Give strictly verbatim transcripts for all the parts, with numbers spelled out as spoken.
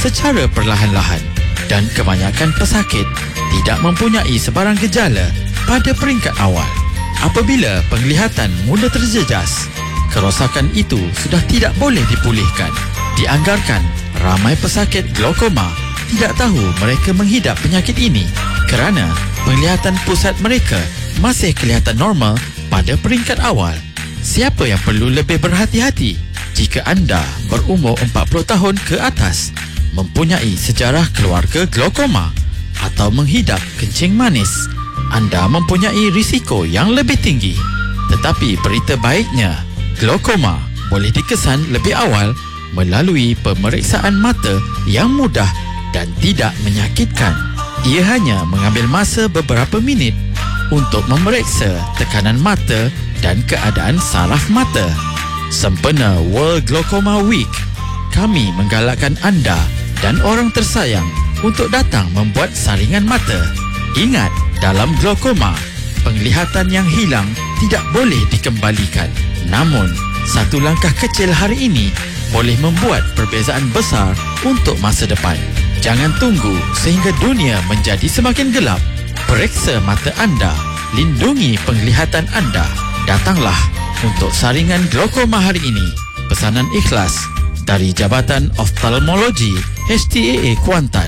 secara perlahan-lahan dan kebanyakan pesakit tidak mempunyai sebarang gejala pada peringkat awal. Apabila penglihatan mula terjejas, kerosakan itu sudah tidak boleh dipulihkan. Dianggarkan ramai pesakit glaukoma tidak tahu mereka menghidap penyakit ini kerana penglihatan pusat mereka masih kelihatan normal pada peringkat awal. Siapa yang perlu lebih berhati-hati jika anda berumur empat puluh tahun ke atas, mempunyai sejarah keluarga glaukoma atau menghidap kencing manis? Anda mempunyai risiko yang lebih tinggi. Tetapi berita baiknya, glaukoma boleh dikesan lebih awal melalui pemeriksaan mata yang mudah dan tidak menyakitkan. Ia hanya mengambil masa beberapa minit untuk memeriksa tekanan mata dan keadaan saraf mata. Sempena World Glaucoma Week, kami menggalakkan anda dan orang tersayang untuk datang membuat saringan mata. Ingat, dalam glaukoma, penglihatan yang hilang tidak boleh dikembalikan. Namun, satu langkah kecil hari ini boleh membuat perbezaan besar untuk masa depan. Jangan tunggu sehingga dunia menjadi semakin gelap. Periksa mata anda, lindungi penglihatan anda. Datanglah untuk saringan glaukoma hari ini. Pesanan ikhlas dari Jabatan Oftalmologi H T A A Kuantan.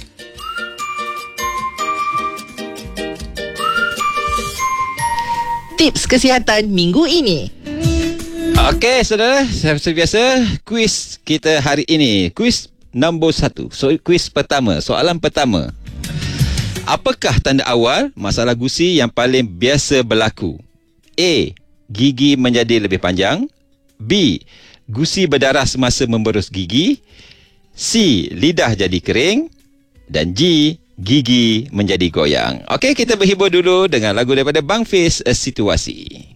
Tips kesihatan minggu ini. Okey, saudara, seperti biasa, kuis kita hari ini. Kuis nombor satu. So, kuis pertama. Soalan pertama. Apakah tanda awal masalah gusi yang paling biasa berlaku? A. Gigi menjadi lebih panjang. B. Gusi berdarah semasa memberus gigi. C. Lidah jadi kering. Dan G. Gigi menjadi goyang. Okey, kita berhibur dulu dengan lagu daripada Bang Fiz, Situasi.